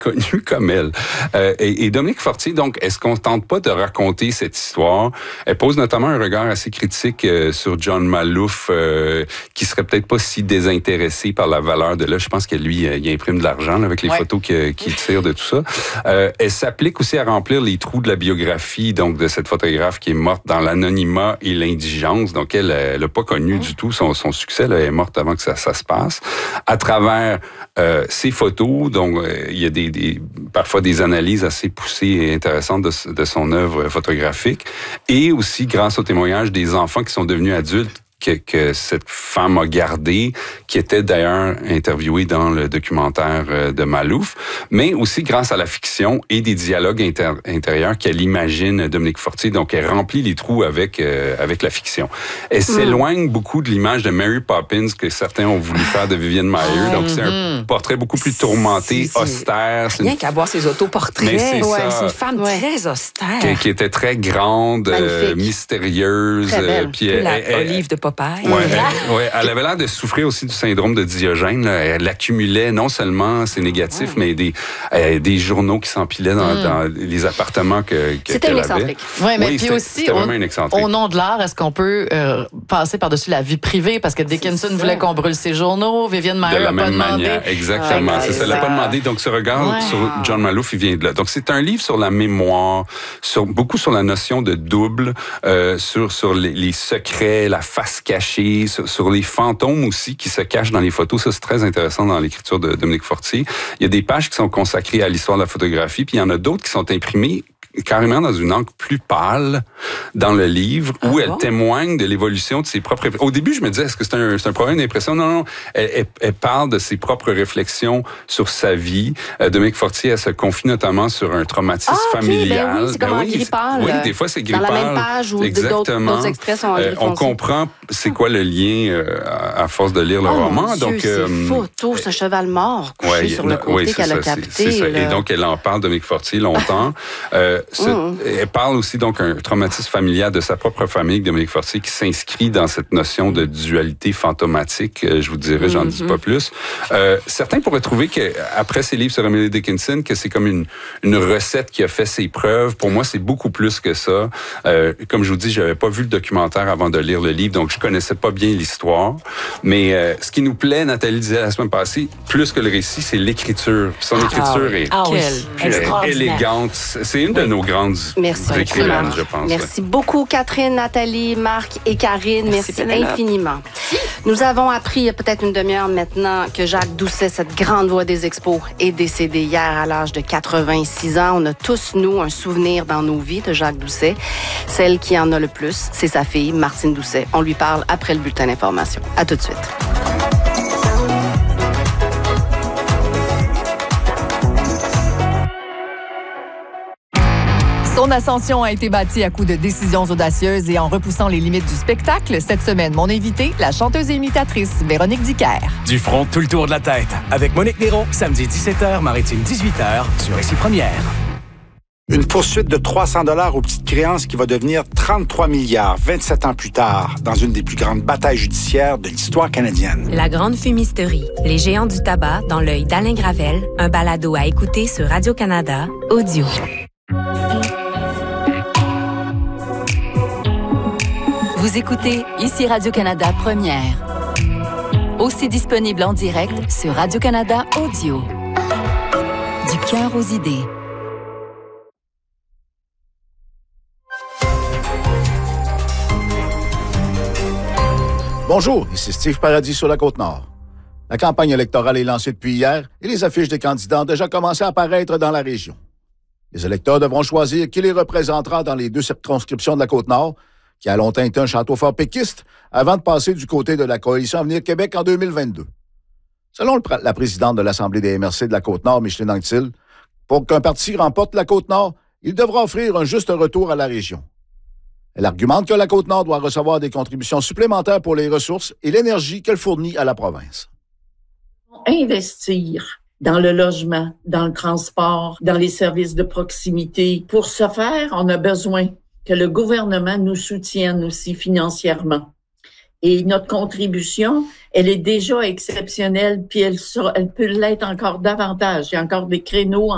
connue comme elle. Et Dominique Fortier, donc, est-ce qu'on tente pas de raconter cette histoire? Elle pose notamment un regard assez critique sur John Maloof, qui serait peut-être pas si désintéressé par la valeur de l'œuvre. Je pense que lui, il imprime de l'argent là, avec les photos qu'il tire de tout ça. Elle s'applique aussi à remplir les trous de la biographie donc de cette photographe qui est morte dans l'anonymat et l'indigence. Donc, elle n'a pas connu du tout son succès. Là, elle est morte avant que ça se passe. À travers ses photos, donc il y a parfois des analyses assez poussées et intéressantes de son œuvre photographique, et aussi grâce au témoignage des enfants qui sont devenus adultes que cette femme a gardé, qui était d'ailleurs interviewée dans le documentaire de Maloof, mais aussi grâce à la fiction et des dialogues intérieurs qu'elle imagine Dominique Fortier. Donc, elle remplit les trous avec la fiction. Elle s'éloigne beaucoup de l'image de Mary Poppins que certains ont voulu faire de Vivienne Maier. Donc, c'est un portrait beaucoup plus tourmenté, austère. Rien qu'à voir ses autoportraits. C'est une femme très austère. Qui était très grande, mystérieuse. Puis Olive de Popeye. Elle avait l'air de souffrir aussi du syndrome de Diogène. Là. Elle accumulait non seulement ses négatifs, mais des journaux qui s'empilaient dans les appartements c'était une excentrique. Mais puis aussi, au nom de l'art, est-ce qu'on peut passer par-dessus la vie privée? Parce que Dickinson voulait qu'on brûle ses journaux, Vivienne Maier n'a pas demandé. Exactement, c'est ça. Elle n'a pas demandé. Donc, ce regard sur John Maloof, il vient de là. Donc, c'est un livre sur la mémoire, beaucoup sur la notion de double, sur les secrets, la face cachée, sur les fantômes aussi qui se cachent dans les photos. Ça, c'est très intéressant dans l'écriture de Dominique Fortier. Il y a des pages qui sont consacrées à l'histoire de la photographie, puis il y en a d'autres qui sont imprimées carrément dans une encre plus pâle dans le livre, où elle témoigne de l'évolution de ses propres... Au début, je me disais, est-ce que c'est un problème d'impression? Non. Elle parle de ses propres réflexions sur sa vie. Dominique Fortier, elle se confie notamment sur un traumatisme familial. Ben oui, c'est comme en gris pâle. Oui, des fois, c'est gris pâle. Dans la même page où d'autres extraits sont en gris foncé. On comprend c'est quoi le lien à force de lire le roman. Mon Dieu, donc, ces photos, ce cheval mort couché sur le côté qu'elle a capté. C'est ça. Et donc, elle en parle, Dominique Fortier, longtemps. Elle parle aussi donc un traumatisme familial de sa propre famille, Dominique Fortier, qui s'inscrit dans cette notion de dualité fantomatique. Je vous dirais, j'en dis pas plus. Certains pourraient trouver que après ses livres sur Emily Dickinson, que c'est comme une recette qui a fait ses preuves. Pour moi, c'est beaucoup plus que ça. Comme je vous dis, j'avais pas vu le documentaire avant de lire le livre, donc je connaissais pas bien l'histoire. Mais ce qui nous plaît, Nathalie disait la semaine passée, plus que le récit, c'est l'écriture. Son écriture est élégante. C'est une de nos grandes écrivaines, je pense. Merci beaucoup, Catherine, Nathalie, Marc et Karine. Merci infiniment. Nous avons appris il y a peut-être une demi-heure maintenant que Jacques Doucet, cette grande voix des expos, est décédé hier à l'âge de 86 ans. On a tous, nous, un souvenir dans nos vies de Jacques Doucet. Celle qui en a le plus, c'est sa fille, Martine Doucet. On lui parle après le bulletin d'information. À tout de suite. Son ascension a été bâtie à coups de décisions audacieuses et en repoussant les limites du spectacle. Cette semaine, mon invitée, la chanteuse et imitatrice Véronique Dicker. Du front, tout le tour de la tête. Avec Monique Néron, samedi 17h, Maritime 18h, sur Ici Première. Une poursuite de 300 $ aux petites créances qui va devenir 33 milliards 27 ans plus tard dans une des plus grandes batailles judiciaires de l'histoire canadienne. La grande fumisterie, les géants du tabac dans l'œil d'Alain Gravel, un balado à écouter sur Radio-Canada, audio. Vous écoutez Ici Radio-Canada Première. Aussi disponible en direct sur Radio-Canada Audio. Du cœur aux idées. Bonjour, ici Steve Paradis sur la Côte-Nord. La campagne électorale est lancée depuis hier et les affiches des candidats ont déjà commencé à apparaître dans la région. Les électeurs devront choisir qui les représentera dans les 2 circonscriptions de la Côte-Nord, qui a longtemps été un château fort péquiste, avant de passer du côté de la Coalition Avenir Québec en 2022. Selon la présidente de l'Assemblée des MRC de la Côte-Nord, Micheline Anctil, pour qu'un parti remporte la Côte-Nord, il devra offrir un juste retour à la région. Elle argumente que la Côte-Nord doit recevoir des contributions supplémentaires pour les ressources et l'énergie qu'elle fournit à la province. Investir dans le logement, dans le transport, dans les services de proximité. Pour ce faire, on a besoin que le gouvernement nous soutienne aussi financièrement. Et notre contribution, elle est déjà exceptionnelle, puis elle peut l'être encore davantage. Il y a encore des créneaux